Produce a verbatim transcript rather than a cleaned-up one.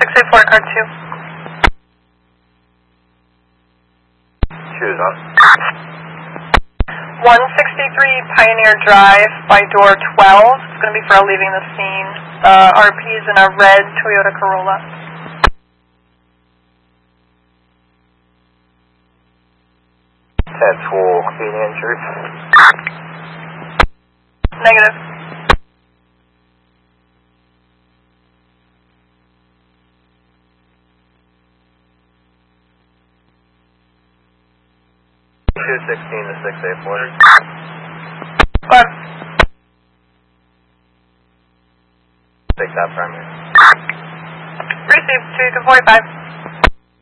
six eight four, car two. Two is on. one sixty-three Pioneer Drive by door twelve. It's going to be for leaving the scene. The R P is in a red Toyota Corolla. ten tool being injured. Negative. two sixteen to six eight four. Five. Take that primary. Received, two to forty-five.